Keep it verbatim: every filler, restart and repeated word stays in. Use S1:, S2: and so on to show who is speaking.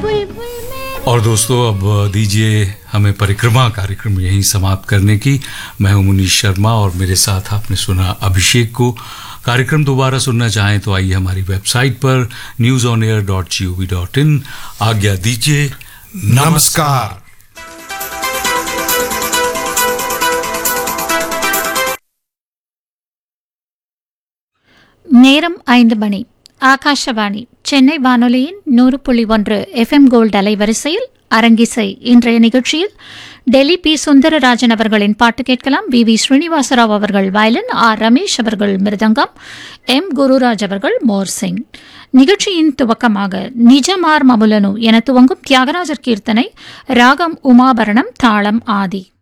S1: और दोस्तों अब दीजिए हमें परिक्रमा कार्यक्रम यहीं समाप्त करने की। मैं हूं मुनीश शर्मा और मेरे साथ आपने सुना अभिषेक को। कार्यक्रम दोबारा सुनना चाहें तो आइए हमारी वेबसाइट पर news on air dot G O V dot in. आज्ञा दीजिए, नमस्कार।
S2: நேரம் ஐந்து மணி. ஆகாஷவாணி சென்னை வானொலியின் நூறு புள்ளி ஒன்று எஃப்எம் கோல்டு அலைவரிசையில் அரங்கிசை. இன்றைய நிகழ்ச்சியில் டெல்லி பி சுந்தரராஜன் அவர்களின் பாட்டு கேட்கலாம். வி வி ஸ்ரீனிவாசராவ் அவர்கள் வயலின், ஆர் ரமேஷ் அவர்கள் மிருதங்கம், எம் குருராஜ் அவர்கள் மோர்சிங். நிகழ்ச்சியின் துவக்கமாக நிஜமார் மமுலனு என துவங்கும் தியாகராஜர் கீர்த்தனை, ராகம் உமாபரணம், தாளம் ஆதி.